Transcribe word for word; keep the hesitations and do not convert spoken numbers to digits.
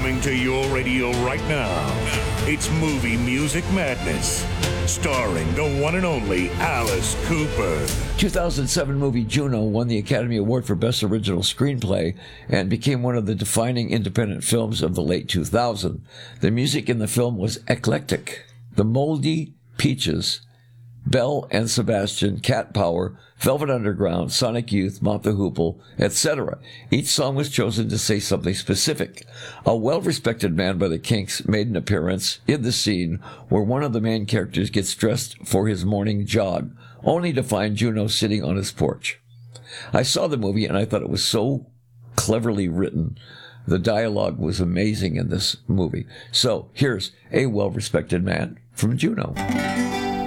Coming to your radio right now, it's Movie Music Madness, starring the one and only Alice Cooper. two thousand seven movie Juno won the Academy Award for Best Original Screenplay and became one of the defining independent films of the late two thousands. The music in the film was eclectic. The Moldy Peaches, Belle and Sebastian, Cat Power, Velvet Underground, Sonic Youth, Mott the Hoople, et cetera. Each song was chosen to say something specific. A well-respected man by the Kinks made an appearance in the scene where one of the main characters gets dressed for his morning jog, only to find Juno sitting on his porch. I saw the movie and I thought it was so cleverly written. The dialogue was amazing in this movie. So here's A Well-Respected Man from Juno.